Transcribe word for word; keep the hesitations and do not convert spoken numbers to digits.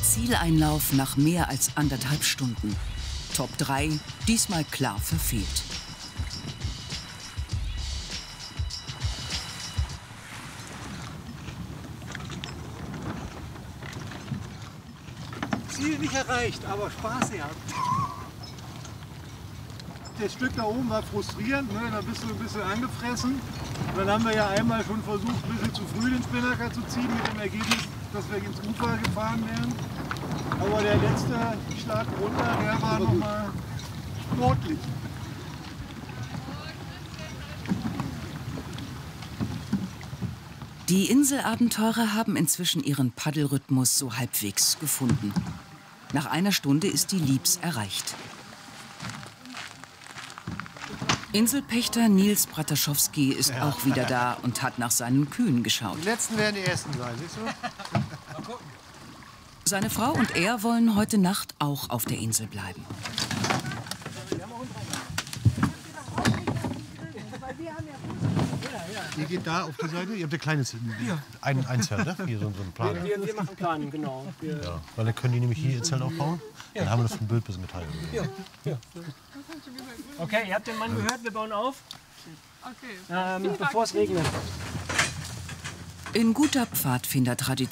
Zieleinlauf nach mehr als anderthalb Stunden. Top drei, diesmal klar verfehlt. Ziel nicht erreicht, aber Spaß gehabt. Das Stück da oben war frustrierend, ne? Da bist du ein bisschen angefressen. Dann haben wir ja einmal schon versucht, ein bisschen zu früh den Spinnaker zu ziehen, mit dem Ergebnis, dass wir ins Ufer gefahren wären. Aber der letzte Schlag runter, der war nochmal sportlich. Die Inselabenteurer haben inzwischen ihren Paddelrhythmus so halbwegs gefunden. Nach einer Stunde ist die Liebs erreicht. Inselpächter Nils Brataschowski ist Ja. auch wieder da und hat nach seinen Kühen geschaut. Die letzten werden die ersten sein, siehst du? Mal gucken. Seine Frau und er wollen heute Nacht auch auf der Insel bleiben. Ihr geht da auf die Seite, ihr habt ein kleines ja. ein, ein Zelt, ne? Hier so, so ein Plan. Wir, wir machen Plan, genau. Wir Ja, weil dann können die nämlich hier ihr Zelt aufbauen. Ja. Dann haben wir das vom Bild ein bisschen geteilt. Ja. Ja. Okay, ihr habt den Mann gehört, wir bauen auf. Okay. Ähm, bevor es regnet. In guter Pfadfindertradition